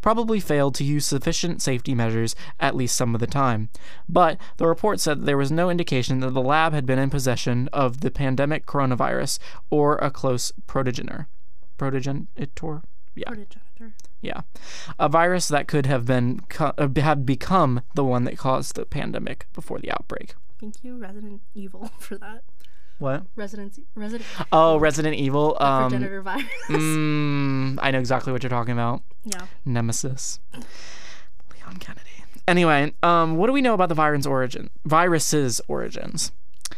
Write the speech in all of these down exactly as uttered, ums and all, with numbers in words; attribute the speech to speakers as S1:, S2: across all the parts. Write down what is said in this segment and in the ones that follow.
S1: probably failed to use sufficient safety measures at least some of the time. But the report said that there was no indication that the lab had been in possession of the pandemic coronavirus or a close progenitor. Progenitor? Yeah.
S2: Progenitor.
S1: Yeah. A virus that could have been co- uh, have become the one that caused the pandemic before the outbreak.
S2: Thank you, Resident Evil, for that.
S1: What?
S2: Resident Resident
S1: Oh, Resident Evil.
S2: The
S1: Um,
S2: progenitor virus.
S1: mm, I know exactly what you're talking about.
S2: Yeah.
S1: Nemesis. Leon Kennedy. Anyway, um, what do we know about the virus origin? Virus's origins.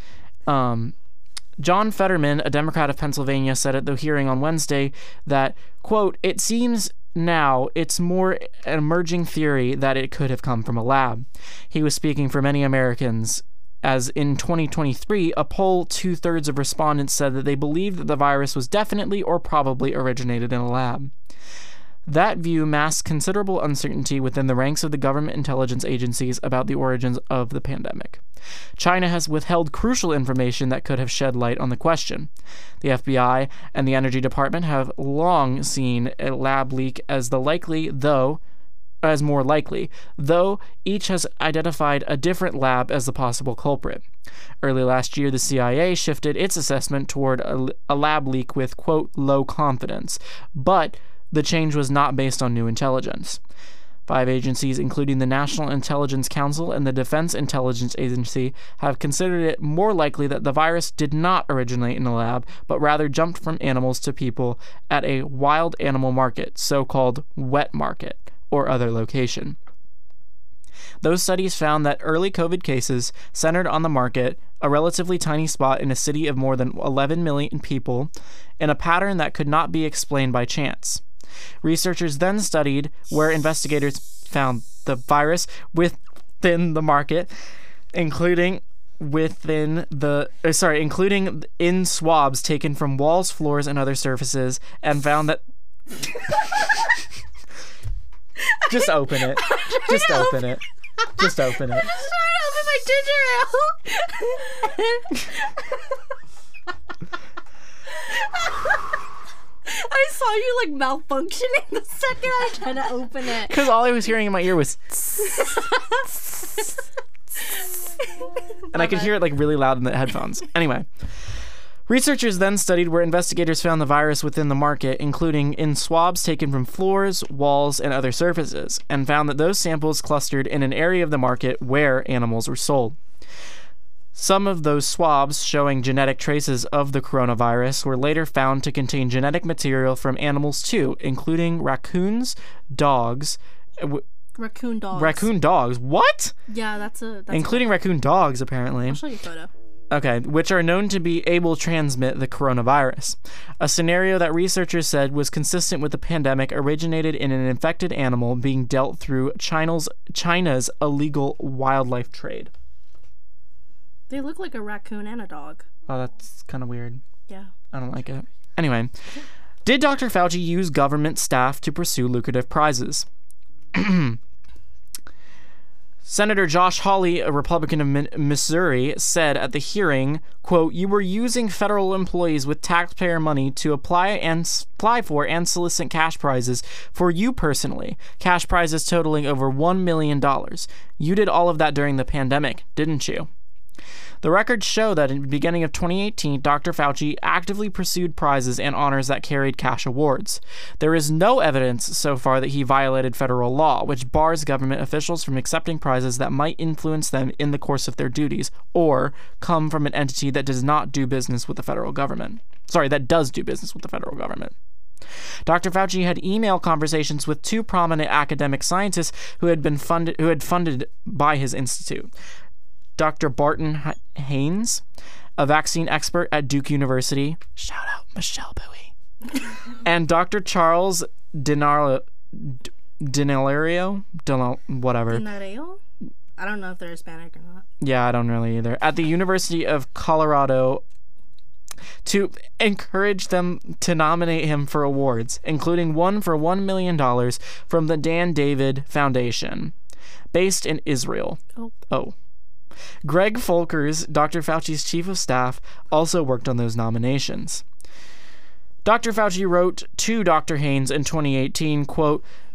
S1: Um, John Fetterman, a Democrat of Pennsylvania, said at the hearing on Wednesday that, quote, "It seems now it's more an emerging theory that it could have come from a lab." He was speaking for many Americans, as in twenty twenty-three, a poll two-thirds of respondents said that they believed that the virus was definitely or probably originated in a lab. That view masks considerable uncertainty within the ranks of the government intelligence agencies about the origins of the pandemic. China has withheld crucial information that could have shed light on the question. The F B I and the Energy Department have long seen a lab leak as the likely, though, as more likely, though each has identified a different lab as the possible culprit. Early last year, the C I A shifted its assessment toward a, a lab leak with, quote, low confidence, but the change was not based on new intelligence. Five agencies, including the National Intelligence Council and the Defense Intelligence Agency, have considered it more likely that the virus did not originate in a lab, but rather jumped from animals to people at a wild animal market, so-called wet market, or other location. Those studies found that early COVID cases centered on the market, a relatively tiny spot in a city of more than eleven million people, in a pattern that could not be explained by chance. Researchers then studied where investigators found the virus within the market, including within the uh, sorry, including in swabs taken from walls, floors, and other surfaces, and found that. Just open it. Just open it. Just open it.
S2: I'm just trying to open my ginger ale. I saw you like malfunctioning the second I tried to open it.
S1: Because all I was hearing in my ear was. And I could hear it like really loud in the headphones. Anyway. Researchers then studied where investigators found the virus within the market, including in swabs taken from floors, walls, and other surfaces, and found that those samples clustered in an area of the market where animals were sold. Some of those swabs showing genetic traces of the coronavirus were later found to contain genetic material from animals too, including raccoons, dogs... W-
S2: raccoon dogs.
S1: Raccoon dogs. What?
S2: Yeah, that's a... That's
S1: including
S2: a,
S1: raccoon dogs, apparently.
S2: I'll show you a photo.
S1: Okay, which are known to be able to transmit the coronavirus. A scenario that researchers said was consistent with the pandemic originated in an infected animal being dealt through China's, China's illegal wildlife trade.
S2: They look like a raccoon and a dog.
S1: Oh, that's kind of weird.
S2: Yeah.
S1: I don't like it. Anyway, did Doctor Fauci use government staff to pursue lucrative prizes? Senator Josh Hawley, a Republican of Missouri, said at the hearing, quote, "You were using federal employees with taxpayer money to apply and apply for and solicit cash prizes for you personally, cash prizes totaling over one million dollars. You did all of that during the pandemic, didn't you?" The records show that in the beginning of twenty eighteen, Doctor Fauci actively pursued prizes and honors that carried cash awards. There is no evidence so far that he violated federal law, which bars government officials from accepting prizes that might influence them in the course of their duties or come from an entity that does not do business with the federal government. Sorry, that does do business with the federal government. Doctor Fauci had email conversations with two prominent academic scientists who had been funded who had funded by his institute. Doctor Barton Haynes, a vaccine expert at Duke University, shout out Michelle Bowie, and Doctor Charles Denaro, Denelario, Denel, whatever.
S2: Denario? I don't know if they're Hispanic or not.
S1: Yeah, I don't really either. At the University of Colorado, to encourage them to nominate him for awards, including one for one million dollars from the Dan David Foundation, based in Israel.
S2: Oh.
S1: Oh. Greg Folkers, Doctor Fauci's chief of staff, also worked on those nominations. Doctor Fauci wrote to Doctor Haynes in twenty eighteen, quote,